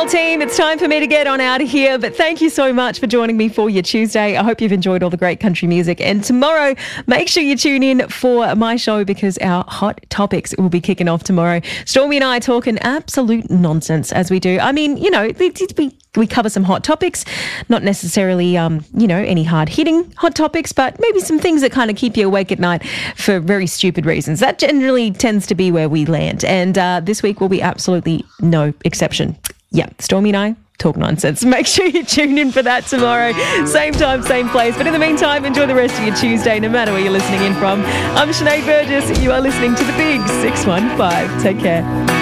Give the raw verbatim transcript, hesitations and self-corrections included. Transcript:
team, it's time for me to get on out of here. But thank you so much for joining me for your Tuesday. I hope you've enjoyed all the great country music. And tomorrow, make sure you tune in for my show because our hot topics will be kicking off tomorrow. Stormy and I are talking absolute nonsense as we do. I mean, you know, we we cover some hot topics, not necessarily, um, you know, any hard-hitting hot topics, but maybe some things that kind of keep you awake at night for very stupid reasons. That generally tends to be where we land. And uh, this week will be absolutely no exception. Yeah, Stormy and I talk nonsense. Make sure you tune in for that tomorrow. Same time, same place. But in the meantime, enjoy the rest of your Tuesday, no matter where you're listening in from. I'm Sinead Burgess. You are listening to The Big six one five. Take care.